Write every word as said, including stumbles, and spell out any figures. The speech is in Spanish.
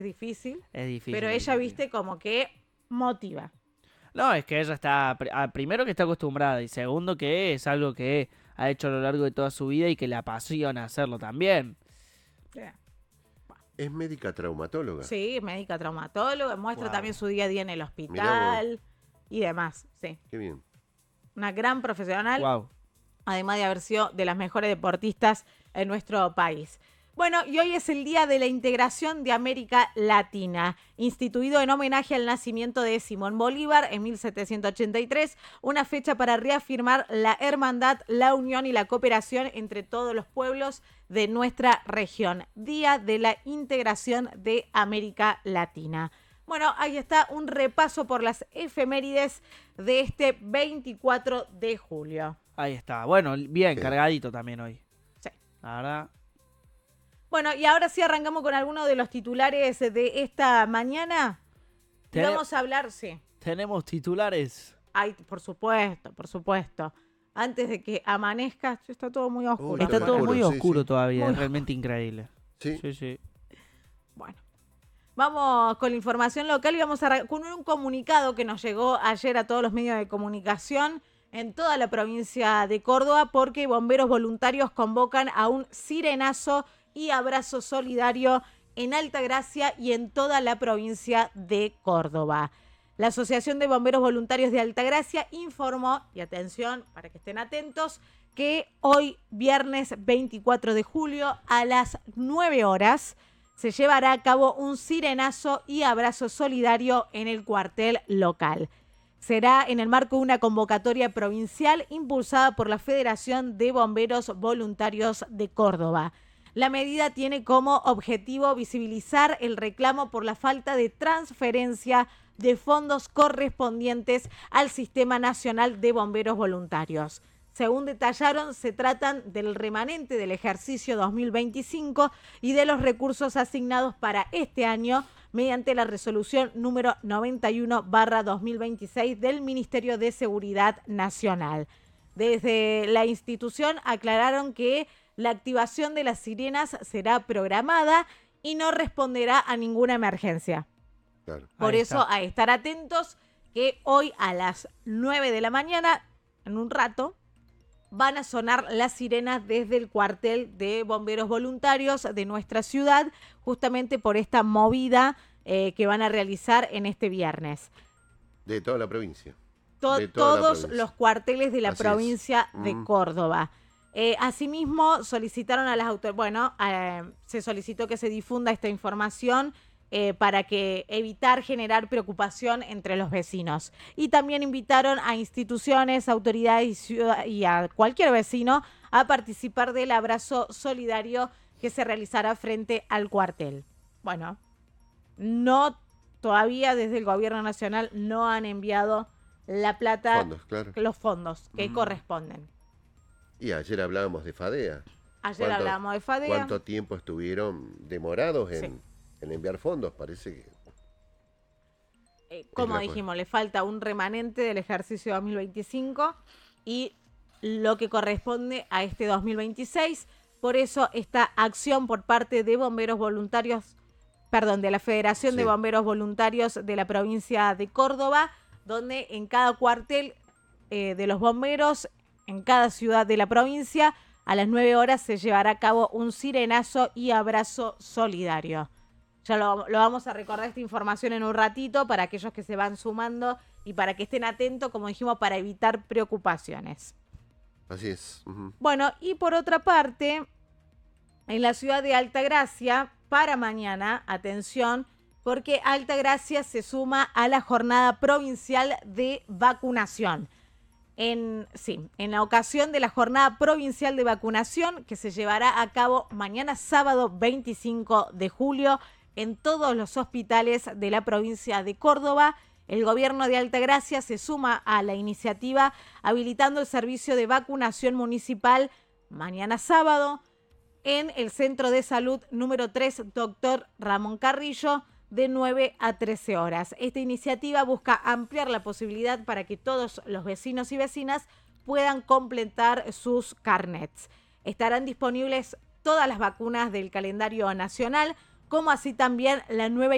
difícil. Es difícil. Pero es ella, difícil. viste, como que motiva. No, es que ella está, primero que está acostumbrada y segundo que es algo que ha hecho a lo largo de toda su vida y que le apasiona hacerlo también. Yeah. Es médica traumatóloga. Sí, médica traumatóloga, muestra Wow. también su día a día en el hospital y demás, sí. Qué bien. Una gran profesional, Wow. además de haber sido de las mejores deportistas en nuestro país. Bueno, y hoy es el Día de la Integración de América Latina, instituido en homenaje al nacimiento de Simón Bolívar en mil setecientos ochenta y tres, una fecha para reafirmar la hermandad, la unión y la cooperación entre todos los pueblos de nuestra región. Día de la Integración de América Latina. Bueno, ahí está un repaso por las efemérides de este veinticuatro de julio. Ahí está. Bueno, bien, Sí. cargadito también hoy. Sí. La verdad. Bueno, y ahora sí arrancamos con algunos de los titulares de esta mañana. Y Tene- vamos a hablar, sí. Tenemos titulares. Ay, por supuesto, por supuesto. Antes de que amanezca, está todo muy oscuro. Uy, Está Está todo oscuro, muy sí, oscuro sí. todavía. Muy Es realmente increíble. Sí. Sí, sí. Bueno, vamos con la información local y vamos a arran- con un comunicado que nos llegó ayer a todos los medios de comunicación en toda la provincia de Córdoba, porque bomberos voluntarios convocan a un sirenazo y abrazo solidario en Altagracia y en toda la provincia de Córdoba. La Asociación de Bomberos Voluntarios de Altagracia informó, y atención para que estén atentos, que hoy, viernes veinticuatro de julio, a las nueve horas, se llevará a cabo un sirenazo y abrazo solidario en el cuartel local. Será en el marco de una convocatoria provincial impulsada por la Federación de Bomberos Voluntarios de Córdoba. La medida tiene como objetivo visibilizar el reclamo por la falta de transferencia de fondos correspondientes al Sistema Nacional de Bomberos Voluntarios. Según detallaron, se tratan del remanente del ejercicio dos mil veinticinco y de los recursos asignados para este año mediante la resolución número noventa y uno barra dos mil veintiséis del Ministerio de Seguridad Nacional. Desde la institución aclararon que la activación de las sirenas será programada y no responderá a ninguna emergencia. Claro. Por Ahí eso, está. a estar atentos que hoy a las nueve de la mañana, en un rato, van a sonar las sirenas desde el cuartel de bomberos voluntarios de nuestra ciudad, justamente por esta movida eh, que van a realizar en este viernes. De toda la provincia. To- De toda la todos provincia. los cuarteles de la Así provincia es. de Mm. Córdoba. Eh, asimismo, solicitaron a las autoridades, bueno, eh, se solicitó que se difunda esta información eh, para que evitar generar preocupación entre los vecinos. Y también invitaron a instituciones, autoridades y, ciudad- y a cualquier vecino a participar del abrazo solidario que se realizará frente al cuartel. Bueno, no, todavía desde el gobierno nacional no han enviado la plata, Fondos, claro. los fondos que Mm. corresponden. Y ayer hablábamos de FADEA. Ayer ¿Cuánto- hablábamos de FADEA. ¿Cuánto tiempo estuvieron demorados en, Sí. en enviar fondos? Parece que... Eh, como la dijimos, le falta un remanente del ejercicio dos mil veinticinco y lo que corresponde a este dos mil veintiséis. Por eso esta acción por parte de bomberos voluntarios, perdón, de la Federación de Sí. Bomberos Voluntarios de la provincia de Córdoba, donde en cada cuartel eh, de los bomberos, en cada ciudad de la provincia, a las nueve horas se llevará a cabo un sirenazo y abrazo solidario. Ya lo, lo vamos a recordar esta información en un ratito para aquellos que se van sumando y para que estén atentos, como dijimos, para evitar preocupaciones. Así es. Ujú. Bueno, y por otra parte, en la ciudad de Altagracia, para mañana, atención, porque Altagracia se suma a la jornada provincial de vacunación. En, sí, en la ocasión de la jornada provincial de vacunación que se llevará a cabo mañana sábado veinticinco de julio en todos los hospitales de la provincia de Córdoba, el gobierno de Altagracia se suma a la iniciativa habilitando el servicio de vacunación municipal mañana sábado en el Centro de Salud número tres, doctor Ramón Carrillo, de nueve a trece horas. Esta iniciativa busca ampliar la posibilidad para que todos los vecinos y vecinas puedan completar sus carnets. Estarán disponibles todas las vacunas del calendario nacional, como así también la nueva